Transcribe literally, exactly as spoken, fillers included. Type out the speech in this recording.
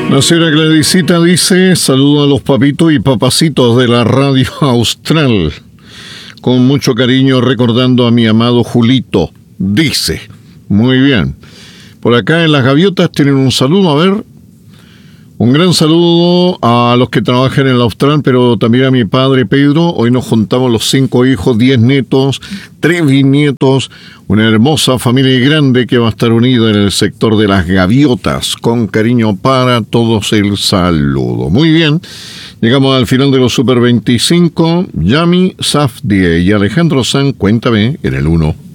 La señora Gladysita dice: saludo a los papitos y papacitos de la radio austral. Con mucho cariño recordando a mi amado Julito. Dice. Muy bien. Por acá en Las Gaviotas tienen un saludo, a ver. Un gran saludo a los que trabajan en la Austral, pero también a mi padre Pedro. Hoy nos juntamos los cinco hijos, diez nietos, tres bisnietos, una hermosa familia grande que va a estar unida en el sector de Las Gaviotas. Con cariño para todos el saludo. Muy bien, llegamos al final de los Super veinticinco. Yami Safdie y Alejandro San, cuéntame en el uno.